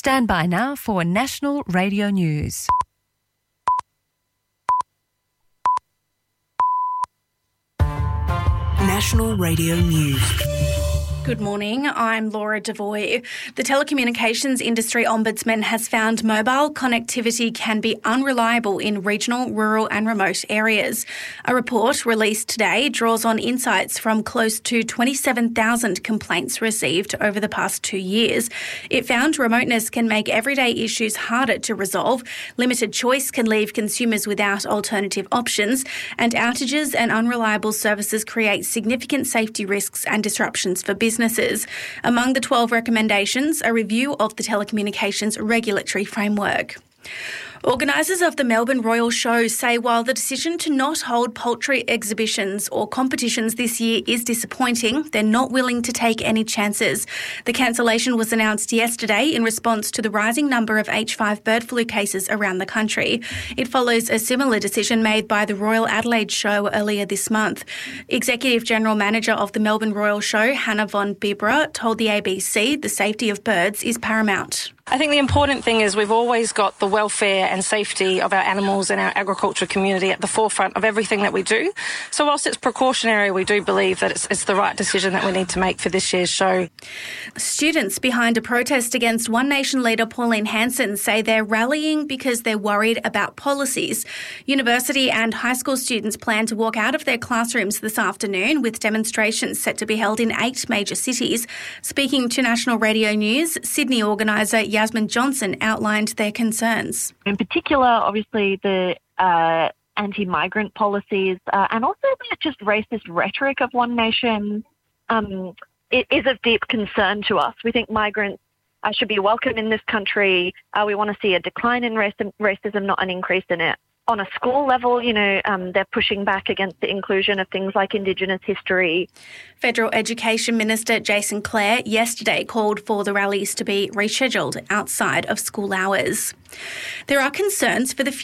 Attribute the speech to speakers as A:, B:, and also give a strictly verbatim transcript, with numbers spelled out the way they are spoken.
A: Stand by now for National Radio News.
B: National Radio News.
C: Good morning, I'm Laura Devoy. The telecommunications industry ombudsman has found mobile connectivity can be unreliable in regional, rural and remote areas. A report released today draws on insights from close to twenty-seven thousand complaints received over the past two years. It found remoteness can make everyday issues harder to resolve, limited choice can leave consumers without alternative options, and outages and unreliable services create significant safety risks and disruptions for business. Businesses. Among the twelve recommendations, a review of the telecommunications regulatory framework. Organisers of the Melbourne Royal Show say while the decision to not hold poultry exhibitions or competitions this year is disappointing, they're not willing to take any chances. The cancellation was announced yesterday in response to the rising number of H five bird flu cases around the country. It follows a similar decision made by the Royal Adelaide Show earlier this month. Executive General Manager of the Melbourne Royal Show, Hannah von Bibra, told the A B C the safety of birds is paramount.
D: I think the important thing is we've always got the welfare and safety of our animals and our agriculture community at the forefront of everything that we do. So whilst it's precautionary, we do believe that it's, it's the right decision that we need to make for this year's show.
C: Students behind a protest against One Nation leader Pauline Hanson say they're rallying because they're worried about policies. University and high school students plan to walk out of their classrooms this afternoon with demonstrations set to be held in eight major cities. Speaking to National Radio News, Sydney organiser Yasmin Johnson outlined their concerns.
E: In particular, obviously, the uh, anti-migrant policies uh, and also the just racist rhetoric of One Nation um, it is of deep concern to us. We think migrants uh, should be welcome in this country. Uh, we want to see a decline in race- racism, not an increase in it. On a school level, you know, um, they're pushing back against the inclusion of things like Indigenous history.
C: Federal Education Minister Jason Clare yesterday called for the rallies to be rescheduled outside of school hours. There are concerns for the future